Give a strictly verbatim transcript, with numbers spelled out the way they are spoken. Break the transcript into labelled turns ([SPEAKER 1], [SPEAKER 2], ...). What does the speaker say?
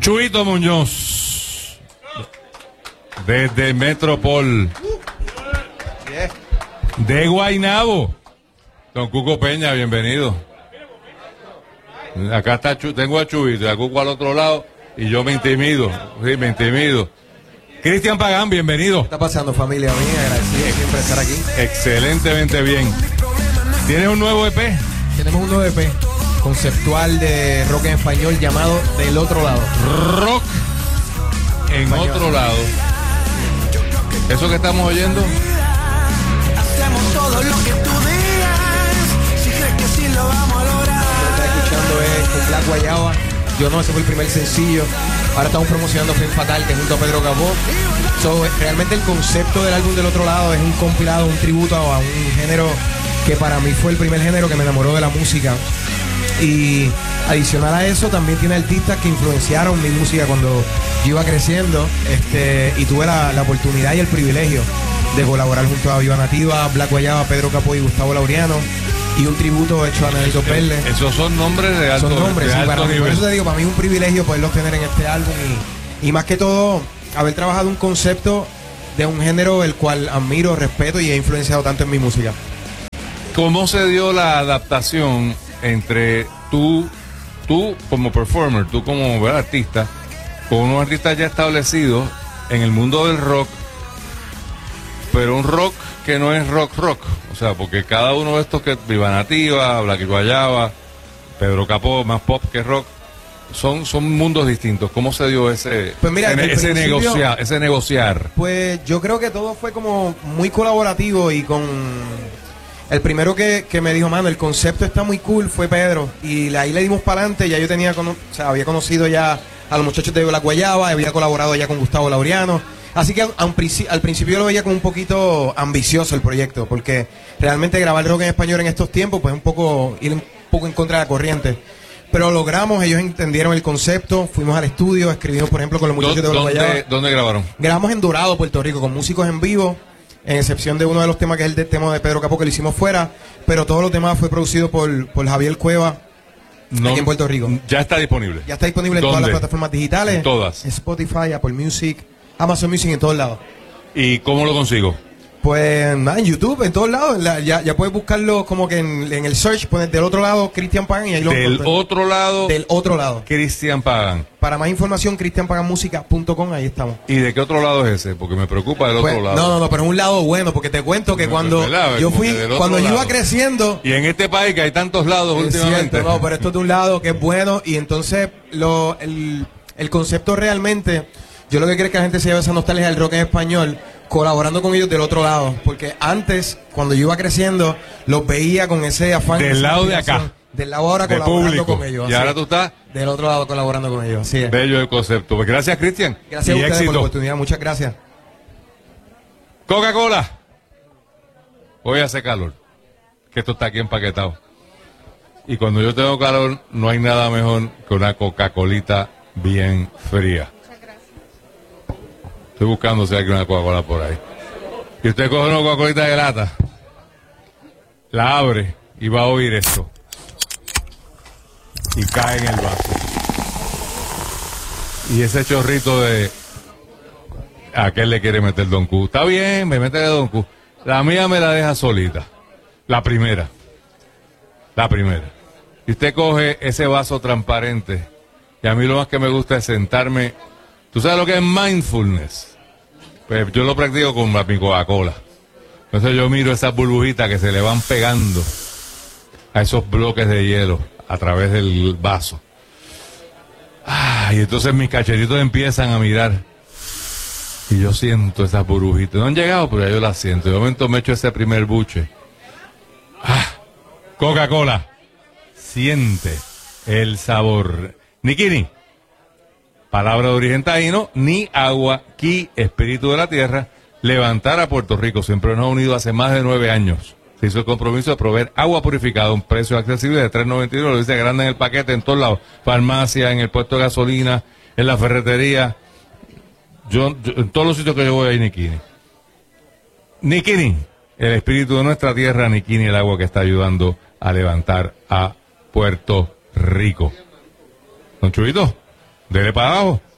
[SPEAKER 1] Chuito Muñoz, desde Metropol, de Guaynabo, don Cuco Peña, bienvenido. Acá está, tengo a Chuito y a Cuco al otro lado y yo me intimido, sí, me intimido. Cristian Pagán, bienvenido.
[SPEAKER 2] ¿Qué está pasando, familia mía? Agradecido de siempre estar aquí.
[SPEAKER 1] Excelentemente bien. ¿Tienes un nuevo E P?
[SPEAKER 2] Tenemos un nuevo E P conceptual de rock en español llamado Del Otro Lado.
[SPEAKER 1] Rock en español. Otro lado. ¿Eso que estamos oyendo?
[SPEAKER 3] Hacemos todo lo que tú digas. Si crees que sí lo vamos a lograr.
[SPEAKER 2] Lo que está escuchando es con Black Guayaba. Yo no, ese fue el primer sencillo. Ahora estamos promocionando Film Fatal, que junto a Pedro Capó. So, realmente el concepto del álbum Del Otro Lado es un compilado, un tributo a un género que para mí fue el primer género que me enamoró de la música. Y adicional a eso, también tiene artistas que influenciaron mi música cuando yo iba creciendo. Este, y tuve la, la oportunidad y el privilegio de colaborar junto a Viva Nativa, Black Guayaba, Pedro Capó y Gustavo Laureano. Y un tributo hecho a Nelito Perle.
[SPEAKER 1] Esos son nombres de alto,
[SPEAKER 2] son nombres,
[SPEAKER 1] de
[SPEAKER 2] sí,
[SPEAKER 1] alto
[SPEAKER 2] para mí,
[SPEAKER 1] nivel.
[SPEAKER 2] por eso te digo, para mí es un privilegio poderlos tener en este álbum. Y, y más que todo, haber trabajado un concepto de un género el cual admiro, respeto y he influenciado tanto en mi música.
[SPEAKER 1] ¿Cómo se dio la adaptación entre tú, tú como performer, tú como ¿verdad? artista, con unos artistas ya establecidos en el mundo del rock, pero un rock que no es rock rock? O sea, porque cada uno de estos que Viva Nativa, Black Guayaba, Pedro Capó, más pop que rock, son, son mundos distintos. ¿Cómo se dio ese,
[SPEAKER 2] pues mira,
[SPEAKER 1] ese, ese, negocia, ese negociar?
[SPEAKER 2] Pues yo creo que todo fue como muy colaborativo y con... El primero que, que me dijo, mano, el concepto está muy cool, fue Pedro. Y ahí le dimos para adelante. Ya yo tenía, cono o sea, había conocido ya a los muchachos de Black Guayaba, había colaborado ya con Gustavo Laureano. Así que a, a un, al principio yo lo veía como un poquito ambicioso el proyecto, porque realmente grabar rock en español en estos tiempos, pues un poco, ir un poco en contra de la corriente. Pero logramos, ellos entendieron el concepto, fuimos al estudio, escribimos, por ejemplo, con los muchachos de Black Guayaba.
[SPEAKER 1] ¿Dónde grabaron?
[SPEAKER 2] Grabamos en Dorado, Puerto Rico, con músicos en vivo. En excepción de uno de los temas que es el del tema de Pedro Capó, que lo hicimos fuera, pero todos los demás fue producido por, por Javier Cueva, no, aquí en Puerto Rico.
[SPEAKER 1] Ya está disponible.
[SPEAKER 2] Ya está disponible en todas las plataformas digitales.
[SPEAKER 1] En todas.
[SPEAKER 2] Spotify, Apple Music, Amazon Music, en todos lados.
[SPEAKER 1] ¿Y cómo lo consigo?
[SPEAKER 2] Pues nada, en YouTube, en todos lados. La, ya, ya puedes buscarlo como que en, en el search, pones Del Otro Lado, Cristian Pagán, y ahí lo
[SPEAKER 1] Del otro lado.
[SPEAKER 2] Del Otro Lado.
[SPEAKER 1] Cristian Pagán.
[SPEAKER 2] Para más información, cristian pagan música punto com, ahí estamos.
[SPEAKER 1] ¿Y de qué otro lado es ese? Porque me preocupa del
[SPEAKER 2] pues,
[SPEAKER 1] otro lado.
[SPEAKER 2] No, no, no, pero es un lado bueno, porque te cuento que
[SPEAKER 1] no,
[SPEAKER 2] cuando
[SPEAKER 1] verdad,
[SPEAKER 2] yo fui, cuando yo iba creciendo...
[SPEAKER 1] Y en este país que hay tantos lados
[SPEAKER 2] es
[SPEAKER 1] últimamente.
[SPEAKER 2] Cierto, no, pero esto es de un lado que es bueno, y entonces lo, el, el concepto realmente, yo lo que quiero es que la gente se lleve esa nostalgia del rock en español, colaborando con ellos del otro lado, porque antes, cuando yo iba creciendo, los veía con ese afán.
[SPEAKER 1] Del lado de acá.
[SPEAKER 2] Del lado ahora
[SPEAKER 1] de
[SPEAKER 2] colaborando
[SPEAKER 1] público.
[SPEAKER 2] con ellos.
[SPEAKER 1] Y
[SPEAKER 2] así.
[SPEAKER 1] ahora tú estás
[SPEAKER 2] del otro lado colaborando con ellos. Así es.
[SPEAKER 1] Bello el concepto. Pues gracias, Cristian.
[SPEAKER 2] Gracias
[SPEAKER 1] y
[SPEAKER 2] a ustedes
[SPEAKER 1] éxito.
[SPEAKER 2] por la oportunidad. Muchas gracias.
[SPEAKER 1] Coca-Cola. Hoy hace calor. Que esto está aquí empaquetado. Y cuando yo tengo calor, no hay nada mejor que una Coca-Colita bien fría. Estoy buscando si hay una Coca-Cola por ahí. Y usted coge una Coca-Colita de lata, la abre y va a oír esto. Y cae en el vaso. Y ese chorrito de... ¿A qué le quiere meter Don Q? Está bien, me mete Don Q. La mía me la deja solita. La primera. La primera. Y usted coge ese vaso transparente. Y a mí lo más que me gusta es sentarme. ¿Tú sabes lo que es mindfulness? Pues yo lo practico con mi Coca-Cola. Entonces yo miro esas burbujitas que se le van pegando a esos bloques de hielo a través del vaso. Ah, y entonces mis cachetitos empiezan a mirar. Y yo siento esas burbujitas. No han llegado, pero ya yo las siento. De momento me echo ese primer buche. Ah, Coca-Cola. Siente el sabor. Nikini. Palabra de origen taíno, ni agua, ki, espíritu de la tierra, levantar a Puerto Rico. Siempre nos ha unido hace más de nueve años. Se hizo el compromiso de proveer agua purificada a un precio accesible de tres noventa y nueve, lo dice grande en el paquete, en todos lados. Farmacia, en el puesto de gasolina, en la ferretería. Yo, yo en todos los sitios que yo voy hay Nikini. Nikini, el espíritu de nuestra tierra, Nikini, el agua que está ayudando a levantar a Puerto Rico. Don Chubito. Dele para abajo.